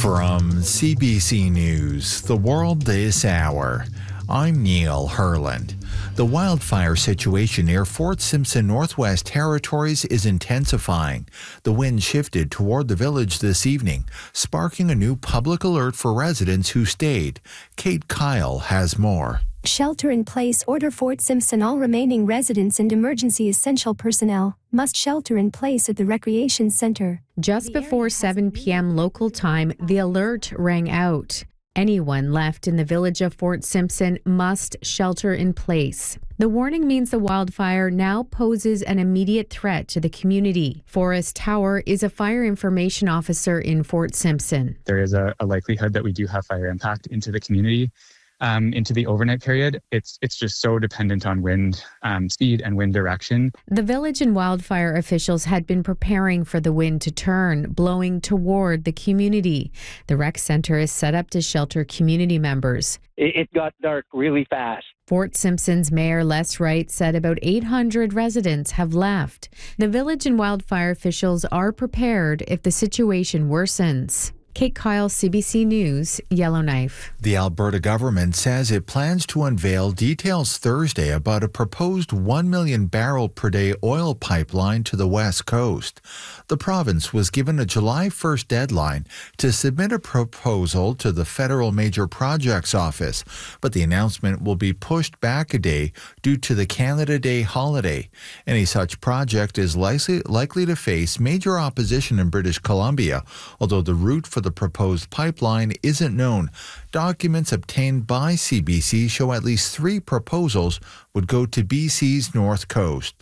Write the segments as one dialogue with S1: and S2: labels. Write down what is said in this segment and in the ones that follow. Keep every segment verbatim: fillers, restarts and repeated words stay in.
S1: From C B C News, The World This Hour, I'm Neil Herland. The wildfire situation near Fort Simpson, Northwest Territories is intensifying. The wind shifted toward the village this evening, sparking a new public alert for residents who stayed. Kate Kyle has more.
S2: Shelter-in-place order. Fort Simpson. All remaining residents and emergency essential personnel must shelter in place at the recreation center.
S3: Just before seven p.m. local time, the alert rang out. Anyone left in the village of Fort Simpson must shelter in place. The warning means the wildfire now poses an immediate threat to the community. Forrest Tower is a fire information officer in Fort Simpson.
S4: There is a, a likelihood that we do have fire impact into the community. Um, into the overnight period. It's it's just so dependent on wind um, speed and wind direction.
S3: The village and wildfire officials had been preparing for the wind to turn, blowing toward the community. The rec center is set up to shelter community members.
S5: It, it got dark really fast.
S3: Fort Simpson's Mayor Les Wright said about eight hundred residents have left. The village and wildfire officials are prepared if the situation worsens. Kate Kyle, C B C News, Yellowknife.
S1: The Alberta government says it plans to unveil details Thursday about a proposed one million barrel per day oil pipeline to the West Coast. The province was given a July first deadline to submit a proposal to the Federal Major Projects Office, but the announcement will be pushed back a day due to the Canada Day holiday. Any such project is likely, likely to face major opposition in British Columbia, although the route for the proposed pipeline isn't known. Documents obtained by C B C show at least three proposals would go to B C's North Coast.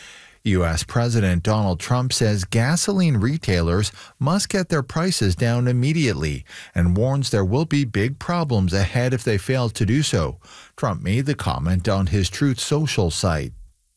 S1: U S President Donald Trump says gasoline retailers must get their prices down immediately and warns there will be big problems ahead if they fail to do so. Trump made the comment on his Truth Social site.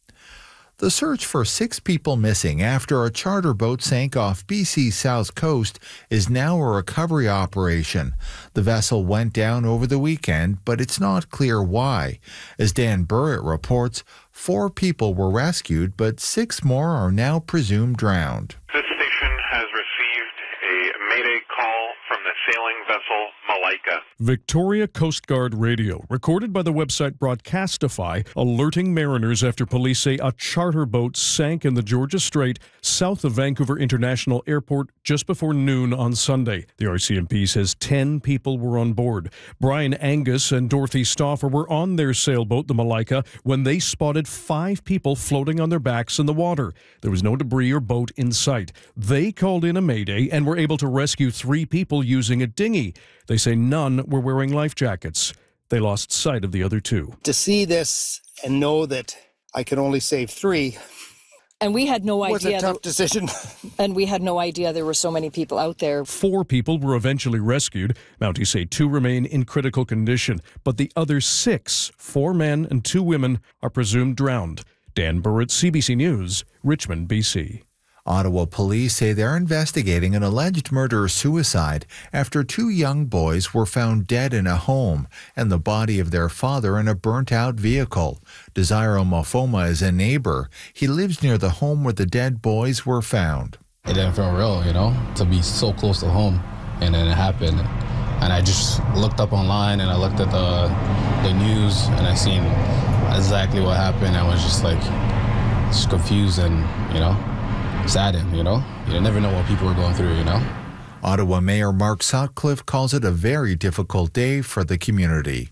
S1: The search for six people missing after a charter boat sank off B C's south coast is now a recovery operation. The vessel went down over the weekend, but it's not clear why. As Dan Burrett reports, four people were rescued, but six more are now presumed drowned.
S6: This station has received a mayday call from the sailing vessel Malaika.
S7: Victoria Coast Guard radio, recorded by the website Broadcastify, alerting mariners after police say a charter boat sank in the Georgia Strait south of Vancouver International Airport just before noon on Sunday. The R C M P says ten people were on board. Brian Angus and Dorothy Stauffer were on their sailboat, the Malaika, when they spotted five people floating on their backs in the water. There was no debris or boat in sight. They called in a mayday and were able to rescue three people using a dinghy. They say none were wearing life jackets. They lost sight of the other two.
S8: To see this and know that I could only save three
S9: and we had no idea
S8: was a tough
S9: that,
S8: decision.
S9: And we had no idea there were so many people out there.
S7: Four people were eventually rescued. Mounties say two remain in critical condition, but the other six, four men and two women, are presumed drowned. Dan Burrett, C B C News, Richmond, B C.
S1: Ottawa police say they're investigating an alleged murder-suicide after two young boys were found dead in a home and the body of their father in a burnt-out vehicle. Desiro Mofoma is a neighbor. He lives near the home where the dead boys were found.
S10: It didn't feel real, you know, to be so close to home, and then it happened. And I just looked up online and I looked at the the news and I seen exactly what happened. I was just like, just confused and, you know, saddened, you know? You never know what people are going through, you know?
S1: Ottawa Mayor Mark Sutcliffe calls it a very difficult day for the community.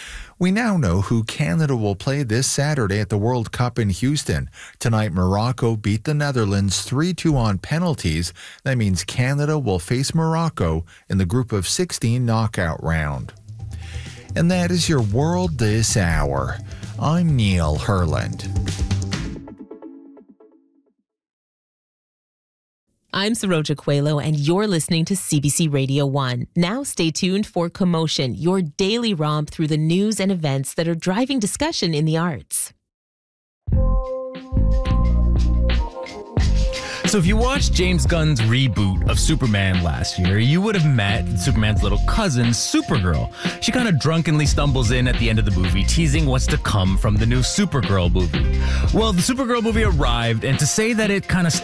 S1: We now know who Canada will play this Saturday at the World Cup in Houston. Tonight, Morocco beat the Netherlands three two on penalties. That means Canada will face Morocco in the group of sixteen knockout round. And that is your World This Hour. I'm Neil Herland.
S11: I'm Saroja Coelho, and you're listening to C B C Radio one. Now stay tuned for Commotion, your daily romp through the news and events that are driving discussion in the arts.
S12: So if you watched James Gunn's reboot of Superman last year, you would have met Superman's little cousin, Supergirl. She kind of drunkenly stumbles in at the end of the movie, teasing what's to come from the new Supergirl movie. Well, the Supergirl movie arrived, and to say that it kind of